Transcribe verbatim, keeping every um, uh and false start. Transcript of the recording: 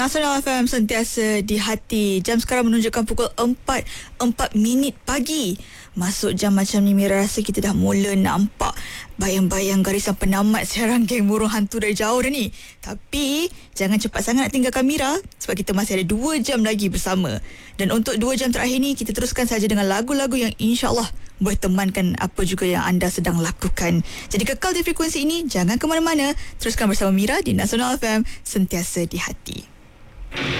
Nasional F M sentiasa di hati. Jam sekarang menunjukkan pukul empat empat minit pagi. Masuk jam macam ni, Mira rasa kita dah mula nampak bayang-bayang garisan penamat siaran geng burung hantu dari jauh dah ni. Tapi jangan cepat sangat nak tinggalkan Mira, sebab kita masih ada dua jam lagi bersama. Dan untuk dua jam terakhir ni, kita teruskan saja dengan lagu-lagu yang insya-Allah boleh temankan apa juga yang anda sedang lakukan. Jadi kekal di frekuensi ini, jangan ke mana-mana. Teruskan bersama Mira di Nasional F M, sentiasa di hati.